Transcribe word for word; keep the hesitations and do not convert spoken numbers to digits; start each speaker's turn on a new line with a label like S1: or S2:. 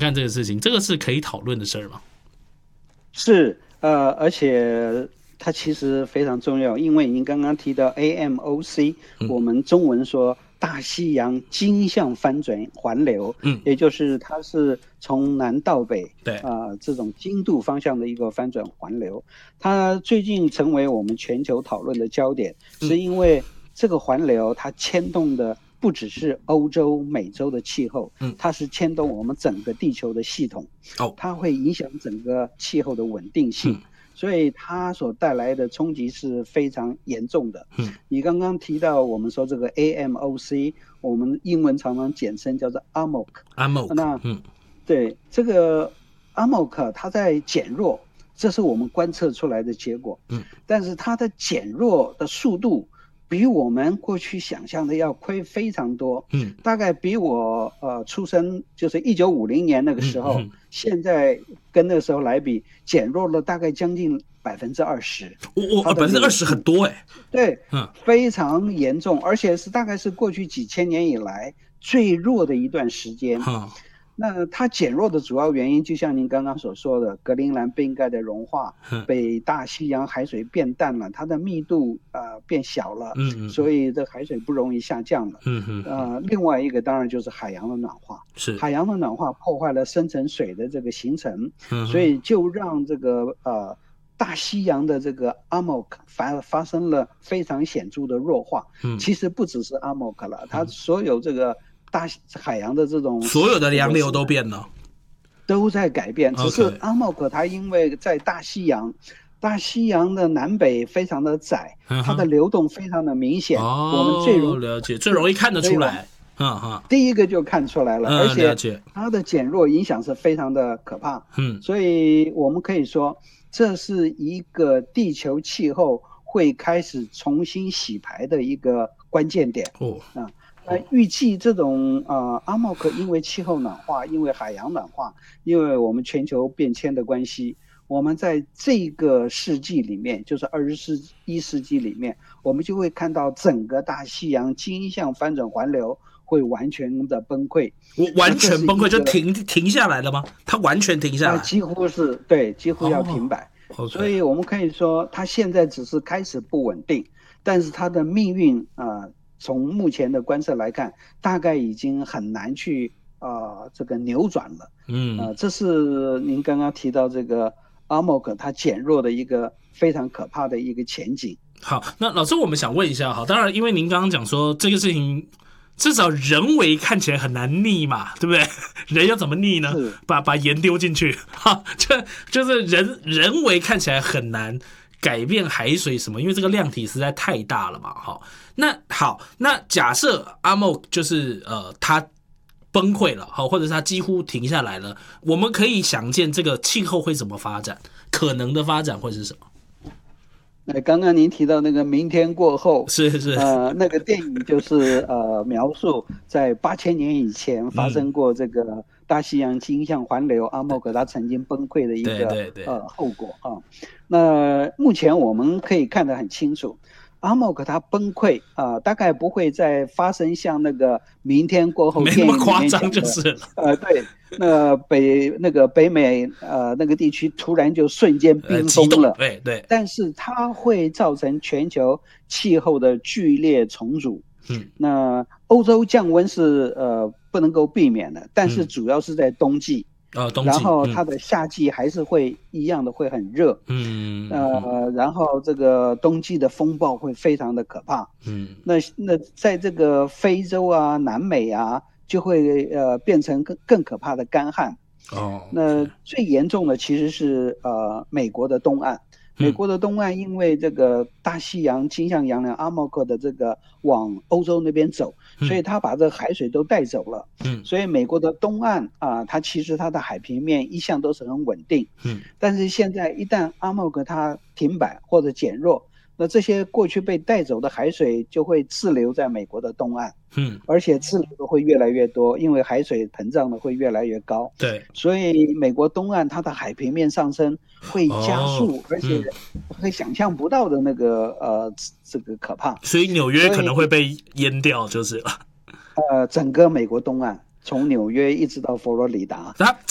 S1: 看这个事情？这个是可以讨论的事儿吗？
S2: 是，呃，而且它其实非常重要，因为您刚刚提到 A M O C，、嗯、我们中文说大西洋经向翻转环流，嗯，也就是它是从南到北，
S1: 对，
S2: 啊、呃，这种经度方向的一个翻转环流，它最近成为我们全球讨论的焦点，嗯、是因为这个环流它牵动的不只是欧洲、美洲的气候，嗯，它是牵动我们整个地球的系统，哦，它会影响整个气候的稳定性。嗯，所以它所带来的冲击是非常严重的。嗯，你刚刚提到我们说这个 A M O C， 我们英文常常简称叫做 A M O C。A
S1: M O C，
S2: 那嗯，对，这个 A M O C 它在减弱，这是我们观测出来的结果。嗯，但是它的减弱的速度比我们过去想象的要快非常多。嗯，大概比我呃出生就是一九五零年那个时候，嗯嗯、现在跟那个时候来比，减弱了大概将近百分之二十。
S1: 我我百分之二十很多哎、欸。
S2: 对，嗯，非常严重，而且是大概是过去几千年以来最弱的一段时间。嗯，那它减弱的主要原因，就像您刚刚所说的，格陵兰冰盖的融化，北大西洋海水变淡了，它的密度呃变小了，嗯，所以这海水不容易下降了。嗯嗯。呃，另外一个当然就是海洋的暖化，是海洋的暖化破坏了深层水的这个形成，嗯，所以就让这个呃大西洋的这个 A M O C 发发生了非常显著的弱化。嗯，其实不只是 A M O C 了，它所有这个大海洋的这种
S1: 所有的洋流都变了，
S2: 都在改变。只是 A M O C 它因为在大西洋，大西洋的南北非常的窄，它的流动非常的明显。哦，我们最容易
S1: 了解，最容易看得出来。嗯嗯，
S2: 第一个就看出来了，嗯、而且它的减弱影响是非常的可怕。嗯，所以我们可以说，这是一个地球气候会开始重新洗牌的一个关键点。哦，啊。呃，预计这种呃 A M O C 因为气候暖化，因为海洋暖化，因为我们全球变迁的关系，我们在这个世纪里面，就是二十一世纪里面，我们就会看到整个大西洋经向翻转环流会完全的崩溃。
S1: 我完全崩溃就停停下来了吗？它完全停下来？
S2: 呃、几乎是对，几乎要停摆。Oh, okay. 所以我们可以说，它现在只是开始不稳定，但是它的命运啊。呃从目前的观测来看，大概已经很难去呃这个扭转了。嗯，呃，这是您刚刚提到这个 A M O C 它减弱的一个非常可怕的一个前景。
S1: 好，那老师我们想问一下，好，当然因为您刚刚讲说这个事情至少人为看起来很难逆嘛，对不对？人要怎么逆呢？把把盐丢进去，哈，就就是人人为看起来很难改变海水什么，因为这个量体实在太大了嘛，哈。那好，那假设 A M O C 就是呃它崩溃了，好，或者是它几乎停下来了，我们可以想见这个气候会怎么发展，可能的发展会是什么？
S2: 那刚刚您提到那个明天过后，
S1: 是是
S2: 呃，那个电影就是呃描述在八千年以前发生过这个大西洋经向环流 A M O C 它曾经崩溃的一个
S1: 对对对
S2: 呃后果啊。那目前我们可以看得很清楚。A M O C 它崩溃啊、呃，大概不会再发生像那个明天过后
S1: 没那么夸张就是了。
S2: 呃，对，那北那个北美呃那个地区突然就瞬间冰封了，
S1: 呃、对对。
S2: 但是它会造成全球气候的剧烈重组。嗯，那欧洲降温是呃不能够避免的，但是主要是在冬季。
S1: 哦，冬季，
S2: 然后它的夏季还是会一样的会很热，嗯，呃，然后这个冬季的风暴会非常的可怕，嗯，那那在这个非洲啊、南美啊，就会呃变成更更可怕的干旱，哦，那最严重的其实是呃美国的东岸。美国的东岸因为这个大西洋经向洋流 A M O C 的这个往欧洲那边走，所以它把这个海水都带走了。嗯，所以美国的东岸啊、呃，它其实它的海平面一向都是很稳定。嗯，但是现在一旦 A M O C 它停摆或者减弱，那这些过去被带走的海水就会滞留在美国的东岸。嗯，而且滞留的会越来越多，因为海水膨胀的会越来越高。
S1: 对，
S2: 所以美国东岸它的海平面上升会加速，哦、而且会想象不到的那个呃这个可怕。
S1: 所以纽约可能会被淹掉，就是了。
S2: 呃，整个美国东岸。从纽约一直到佛罗里达，
S1: 它